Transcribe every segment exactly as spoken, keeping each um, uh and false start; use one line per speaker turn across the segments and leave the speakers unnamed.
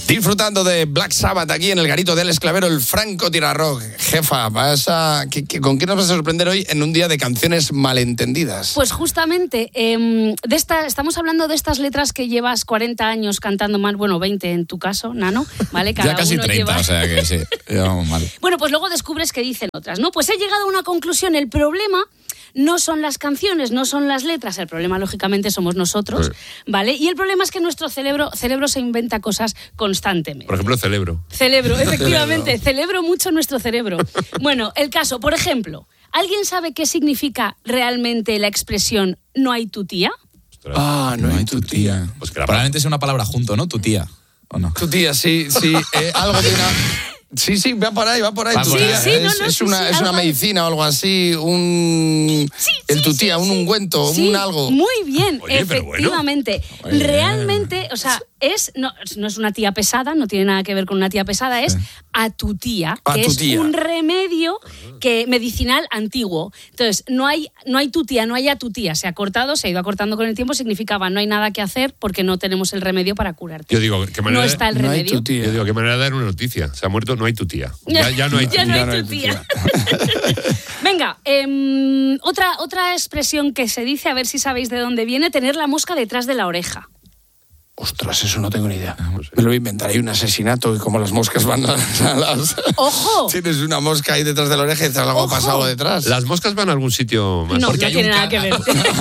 Disfrutando de Black Sabbath aquí en el garito del Esclavero, el Franco Tirarrock. Jefa, vas a, ¿qué, qué, ¿con qué nos vas a sorprender hoy en un día de canciones malentendidas?
Pues justamente, eh, de esta, estamos hablando de estas letras que llevas cuarenta años cantando mal, bueno, veinte en tu caso, Nano, ¿vale? Cada
ya casi
uno
treinta,
lleva...
o sea que sí, llevamos mal.
Bueno, pues luego descubres que dicen otras, ¿no? Pues he llegado a una conclusión, el problema... no son las canciones, no son las letras, el problema lógicamente somos nosotros, ¿vale? Y el problema es que nuestro cerebro, cerebro se inventa cosas constantemente.
Por ejemplo, celebro.
Celebro, efectivamente, celebro mucho nuestro cerebro. Bueno, el caso, por ejemplo, ¿alguien sabe qué significa realmente la expresión no hay tu tía?
Ah, no, no hay tu tía.
Pues que probablemente sea una palabra junto, ¿no? Tu tía, ¿o no?
Tu tía, sí, sí, eh, algo de una... Sí, sí, va por ahí, va por ahí.
Va por ahí.
Sí, sí, no,
es,
no,
es
sí,
una,
sí,
es una
algo
medicina o algo así, un...
Sí,
el
sí,
tutía,
sí,
un
sí.
ungüento,
Sí,
un algo.
Muy bien,
Oye, pero
efectivamente.
bueno.
Realmente, o sea, es no, no es una tía pesada, no tiene nada que ver con una tía pesada, es
Sí.
a tu tía,
A
que
tu
es
tía.
un remedio que medicinal antiguo. Entonces, no hay, no hay tu tía, no hay a tu tía. Se ha cortado, se ha ido acortando con el tiempo, significaba no hay nada que hacer porque no tenemos el remedio para curarte.
Yo digo, ¿qué manera
No
de-
está el
No hay
remedio.
tu tía.
Yo digo, ¿qué manera de dar una noticia? Se ha muerto, no hay tu tía. Ya, ya no hay tu
Ya no
tía.
hay
Ya no
tu
hay tu
tía. Venga, eh, otra, otra expresión que se dice, a ver si sabéis de dónde viene, tener la mosca detrás de la oreja.
Ostras, eso no tengo ni idea. Me lo voy a inventar. Hay un asesinato y como las moscas van a a las...
¡Ojo!
Tienes una mosca ahí detrás de la oreja y te algo
Ojo.
pasado detrás.
Las moscas van a algún sitio más.
No,
Porque
no
hay
tiene
un
nada
ca-
que ver.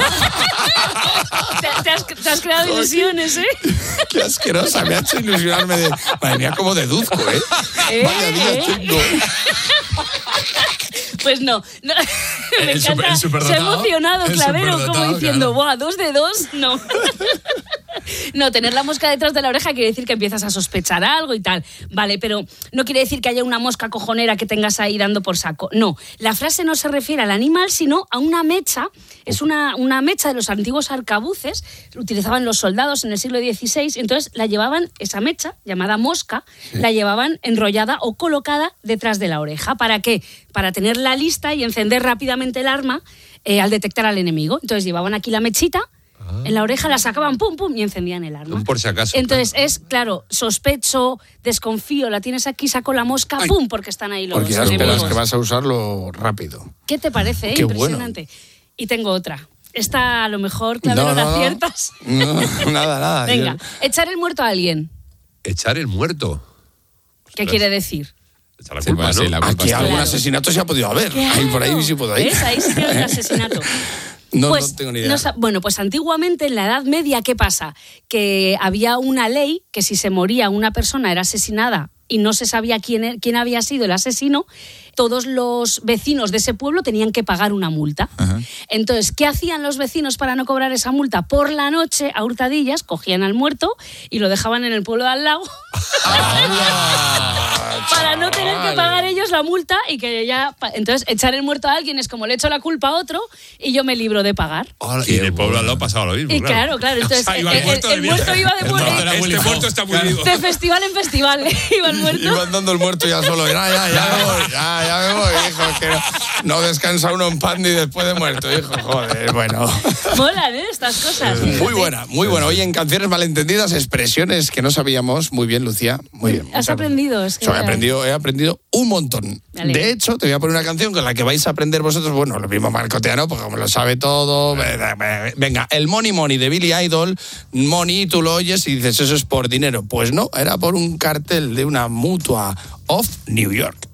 te, te has, te has creado ilusiones, ¿eh?
Qué asquerosa, me ha hecho ilusionarme de... Madre mía, cómo deduzco, ¿eh?
¿Eh?
Vaya día
¿Eh?
tengo.
Pues no. no. Me
El super-
encanta.
el superdotado.
Se ha emocionado,
El
Clavero,
superdotado,
como diciendo,
claro.
¡buah, dos de dos! No. No, tener la mosca detrás de la oreja quiere decir que empiezas a sospechar algo y tal. Vale, pero no quiere decir que haya una mosca cojonera que tengas ahí dando por saco. No, la frase no se refiere al animal, sino a una mecha. Es una, una mecha de los antiguos arcabuces, lo utilizaban los soldados en el siglo dieciséis, y entonces la llevaban, esa mecha, llamada mosca, sí. la llevaban enrollada o colocada detrás de la oreja. ¿Para qué? Para tenerla lista y encender rápidamente el arma eh, al detectar al enemigo. Entonces llevaban aquí la mechita, en la oreja la sacaban, pum, pum, y encendían el arma.
Un por si acaso.
Entonces es, claro, sospecho, desconfío, la tienes aquí, saco la mosca,
Ay,
pum, porque están ahí los
Porque ya esperas
enemigos.
que vas a usarlo rápido.
¿Qué te parece? Eh?
Qué
Impresionante. Bueno. Y tengo otra. Esta a lo mejor, Clavero,
no, no,
la
no.
aciertas.
No, nada, nada.
Venga,
Yo-
echar el muerto a alguien.
Echar el muerto.
¿Qué
Ostras.
quiere decir?
Echar la
Sí,
culpa,
pues,
¿no?
sí, la culpa
Aquí
está-
algún
Claro.
asesinato se ha podido haber. Ahí por ahí sí puedo ir.
¿Ves? Ahí sí que hay un asesinato.
No,
Pues,
no tengo ni idea.
no sa- bueno, pues antiguamente en la Edad Media, ¿qué pasa? Que había una ley que si se moría una persona era asesinada y no se sabía quién, e- quién había sido el asesino, todos los vecinos de ese pueblo tenían que pagar una multa.
Ajá.
Entonces, ¿qué hacían los vecinos para no cobrar esa multa? Por la noche, a hurtadillas, cogían al muerto y lo dejaban en el pueblo de al lado para no tener que pagar ellos la multa y que ya... pa- Entonces, echar el muerto a alguien es como le echo la culpa a otro y yo me libro de pagar.
Hola, y en el pueblo al lado pasaba lo mismo.
Y claro, claro, entonces
O sea, iba
el,
el muerto
el-
de
el
viaje.
muerto iba de,
El
muerte-
muerto era
Este
Willy
muerto
Fogg,
está muy
claro.
vivo.
de festival en festival, iba el muerto.
Iba andando el muerto ya solo. Ya, ya, ya me voy, ya, ya me voy, hijo. Que no, no descansa uno en pan ni después de muerto, hijo. Joder, bueno.
Molan, ¿eh? Estas cosas.
Muy buena, muy buena. Hoy en Canciones Malentendidas, expresiones que no sabíamos. Muy bien, Lucía. Muy bien.
Has
muchas-
aprendido, es que
O sea, he
era-
aprendido, he aprendido un montón.
Me alegro.
De hecho, te voy a poner una canción con la que vais a aprender vosotros, bueno, lo mismo Marcoteano, porque como lo sabe todo. Venga, el Money Money de Billy Idol. Money, tú lo oyes y dices, eso es por dinero. Pues no, era por un cartel de una mutua of New York.